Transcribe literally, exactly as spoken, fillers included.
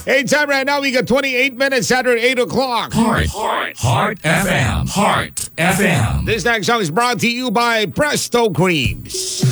Hey, time right now, we got twenty-eight minutes after eight o'clock. Heart, Heart, Heart F M, Heart F M. This next song is brought to you by Presto Creams.